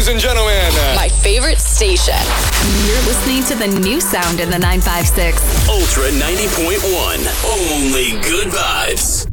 ladies and gentlemen. My favorite station. You're listening to the new sound in the 956. Ultra 90.1. Only good vibes.